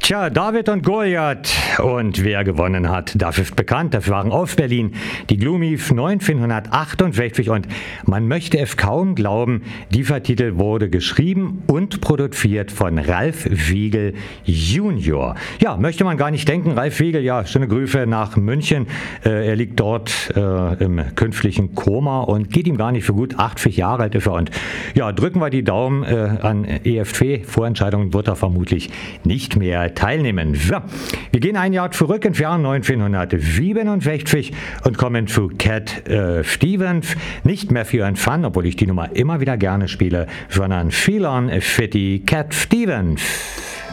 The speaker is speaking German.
Tja, David und Goliath. Und wer gewonnen hat, das ist bekannt. Das waren aus Berlin die Gloomies 1968. Und man möchte es kaum glauben, dieser Titel wurde geschrieben und produziert von Ralf Wiegel Junior. Ja, möchte man gar nicht denken. Ralf Wiegel, ja, schöne Grüße nach München. Er liegt dort im künftigen Koma und geht ihm gar nicht so gut. 80 Jahre alt ist er. Und ja, drücken wir die Daumen an EFC-Vorentscheidungen wird er vermutlich nicht mehr teilnehmen. So, wir gehen ein Jahr zurück ins Jahr 1967 und kommen zu Cat Stevens. Nicht mehr für ein Fun, obwohl ich die Nummer immer wieder gerne spiele, sondern Feel on Fitty Cat Stevens.